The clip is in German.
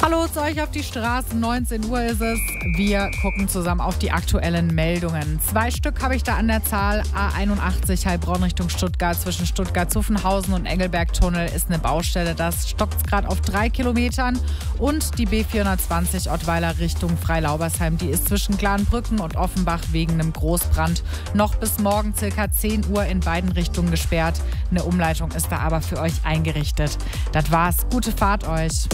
Hallo zu euch auf die Straßen, 19 Uhr ist es. Wir gucken zusammen auf die aktuellen Meldungen. 2 Stück habe ich da an der Zahl. A81 Heilbronn Richtung Stuttgart, zwischen Stuttgart-Zuffenhausen und Engelberg-Tunnel ist eine Baustelle. Das stockt gerade auf 3 Kilometern. Und die B420 Ottweiler Richtung Freilaubersheim, die ist zwischen Glanbrücken und Offenbach wegen einem Großbrand noch bis morgen ca. 10 Uhr in beiden Richtungen gesperrt. Eine Umleitung ist da aber für euch eingerichtet. Das war's. Gute Fahrt euch.